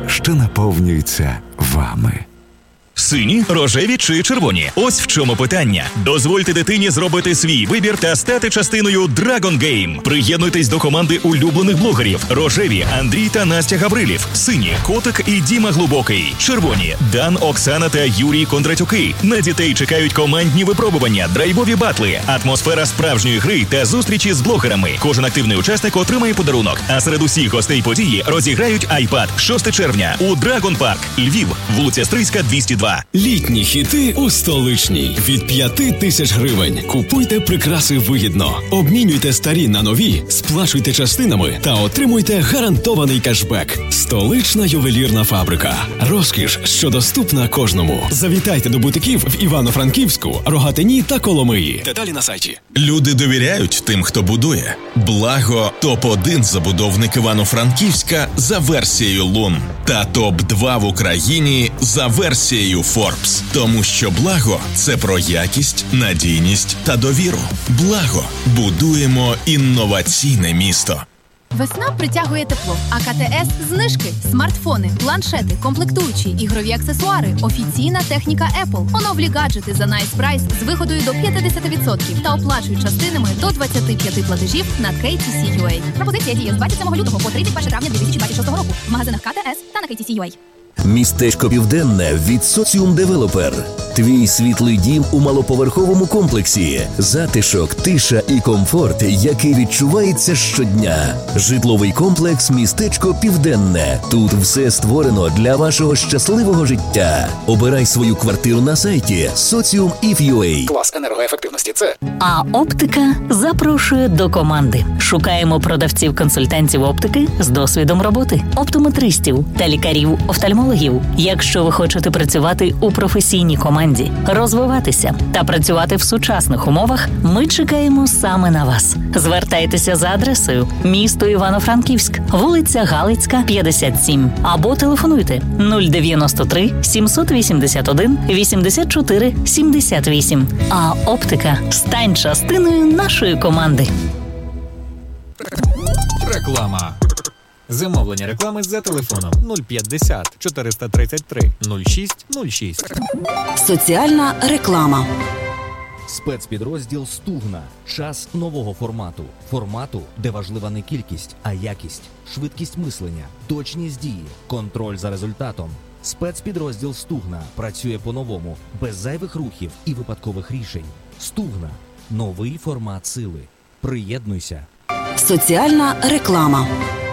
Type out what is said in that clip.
що наповнюється вами. Сині, рожеві чи червоні? Ось в чому питання. Дозвольте дитині зробити свій вибір та стати частиною Dragon Game. Приєднуйтесь до команди улюблених блогерів. Рожеві – Андрій та Настя Гаврилів. Сині – Котик і Діма Глибокий. Червоні – Дан, Оксана та Юрій Кондратюки. На дітей чекають командні випробування, драйвові батли, атмосфера справжньої гри та зустрічі з блогерами. Кожен активний учасник отримає подарунок. А серед усіх гостей події розіграють iPad 6 червня у Dragon Park, Львів, вулиця Стрийська, 202. Літні хіти у Столичній. Від 5000 гривень. Купуйте прикраси вигідно. Обмінюйте старі на нові, сплачуйте частинами та отримуйте гарантований кешбек. Столична ювелірна фабрика. Розкіш, що доступна кожному. Завітайте до бутиків в Івано-Франківську, Рогатині та Коломиї. Деталі на сайті. Люди довіряють тим, хто будує. Благо – топ-1 забудовник Івано-Франківська за версією Лун. Та топ-2 в Україні за версією Forbes. Тому що Благо – це про якість, надійність та довіру. Благо. Будуємо інноваційне місто. Весна притягує тепло, а КТС – знижки, смартфони, планшети, комплектуючі, ігрові аксесуари, офіційна техніка Apple, оновлі гаджети за Nice Price з вигодою до 50% та оплачують частинами до 25 платежів на KTC.UA. Пропозиція діє з 27 лютого по 31 травня 2026 року в магазинах КТС та на KTC.UA. Містечко Південне від Соціум Девелопер. Твій світлий дім у малоповерховому комплексі. Затишок, тиша і комфорт, який відчувається щодня. Житловий комплекс «Містечко Південне». Тут все створено для вашого щасливого життя. Обирай свою квартиру на сайті Socium.if.ua. Клас енергоефективності – це. А оптика запрошує до команди. Шукаємо продавців-консультантів оптики з досвідом роботи, оптометристів та лікарів-офтальмологів. Якщо ви хочете працювати у професійній команді, розвиватися та працювати в сучасних умовах, ми чекаємо саме на вас. Звертайтеся за адресою місто Івано-Франківськ, вулиця Галицька, 57, або телефонуйте 093 781 84 78. А оптика – стань частиною нашої команди. Реклама. Замовлення реклами за телефоном 050 433 06 06. Соціальна реклама. Спецпідрозділ «Стугна». Час нового формату. Формату, де важлива не кількість, а якість, швидкість мислення, точність дії, контроль за результатом. Спецпідрозділ «Стугна» працює по-новому, без зайвих рухів і випадкових рішень. «Стугна» – новий формат сили. Приєднуйся. Соціальна реклама.